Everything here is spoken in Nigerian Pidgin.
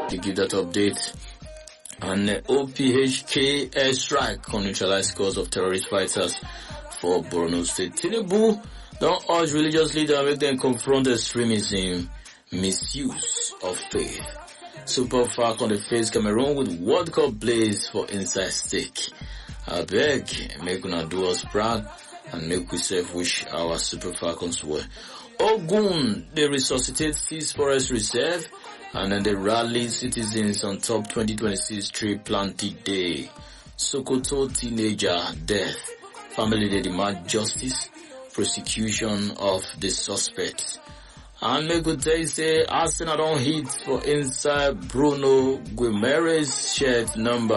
They give that update. And OPHK airstrike on neutralized scores of terrorist fighters for Borno State. Tinubu don't urge religious leaders make them confront extremism, misuse of faith. Super Falcons they face Cameroon with World Cup blaze for inside stake. I beg, make una do us proud and make we self wish our Super Falcons well. Ogun, they resuscitate Seas Forest Reserve and then they rally citizens on top 2026 tree planting day. Sokoto teenager death. Family they demand justice, prosecution of the suspects. And make good day say Arsenal don't hit for inside Bruno Guimaraes shirt number